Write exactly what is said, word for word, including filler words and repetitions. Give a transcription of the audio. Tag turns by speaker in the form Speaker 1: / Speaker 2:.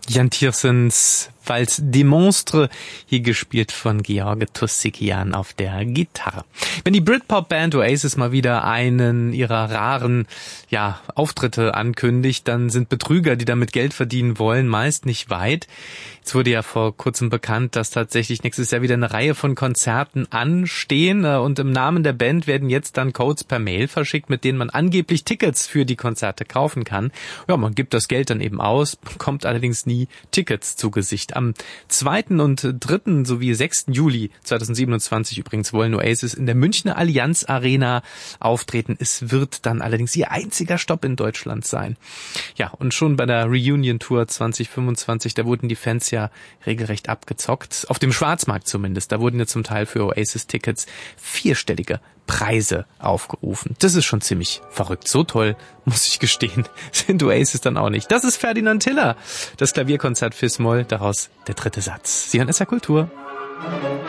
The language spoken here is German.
Speaker 1: Jan Tiersens Waltz des Monstres, hier gespielt von George Tussikian auf der Gitarre. Wenn die Britpop-Band Oasis mal wieder einen ihrer raren ja, Auftritte ankündigt, dann sind Betrüger, die damit Geld verdienen wollen, meist nicht weit. Jetzt wurde ja vor kurzem bekannt, dass tatsächlich nächstes Jahr wieder eine Reihe von Konzerten anstehen und im Namen der Band werden jetzt dann Codes per Mail verschickt, mit denen man angeblich Tickets für die Konzerte kaufen kann. Ja, man gibt das Geld dann eben aus, bekommt allerdings nie Tickets zu Gesicht. Am zweiten und dritten sowie sechsten Juli zweitausendsiebenundzwanzig übrigens wollen Oasis in der Münchner Allianz Arena auftreten. Es wird dann allerdings ihr einziger Stopp in Deutschland sein. Ja, und schon bei der Reunion Tour zwanzig fünfundzwanzig, da wurden die Fans ja regelrecht abgezockt. Auf dem Schwarzmarkt zumindest. Da wurden ja zum Teil für Oasis-Tickets vierstellige Preise aufgerufen. Das ist schon ziemlich verrückt. So toll, muss ich gestehen, sind Oasis dann auch nicht. Das ist Ferdinand Hiller. Das Klavierkonzert Fis-Moll, daraus der dritte Satz. Sie hören S R Kultur.